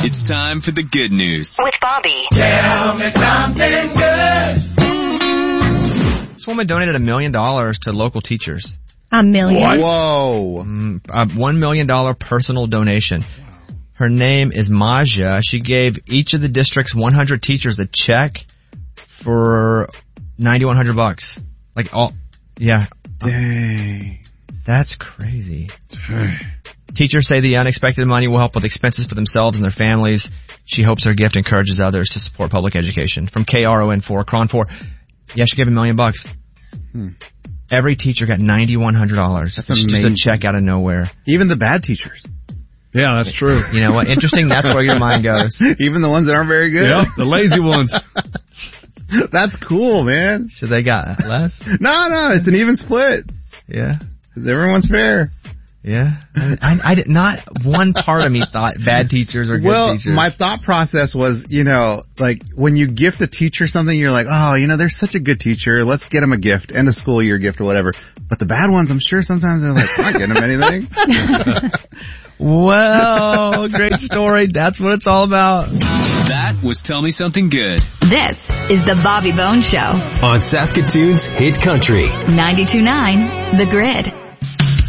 It's time for the good news. With Bobby. Tell me something good. This woman donated $1 million to local teachers. $1 million? What? Whoa. A $1 million personal donation. Her name is Maja. She gave each of the district's 100 teachers a check for $9,100. Like all, yeah. Dang. That's crazy. Teachers say the unexpected money will help with expenses for themselves and their families. She hopes her gift encourages others to support public education. From KRON4, Cron 4. Yeah, she gave $1 million. Every teacher got $9,100. That's amazing. Just a check out of nowhere. Even the bad teachers. Yeah, that's true. You know what? Interesting. That's where your mind goes. Even the ones that aren't very good. Yeah, the lazy ones. That's cool, man. Should they got less? No, it's an even split. Yeah. Everyone's fair. Yeah. I did not one part of me thought bad teachers are good teachers. Well, my thought process was, like when you gift a teacher something, you're like, oh, they're such a good teacher. Let's get them a gift, end of school year gift or whatever. But the bad ones, I'm sure sometimes they're like, I'm not getting them anything. Well, great story. That's what it's all about. That was Tell Me Something Good. This is the Bobby Bones Show On Saskatoon's Hit Country. 92.9 The Grid.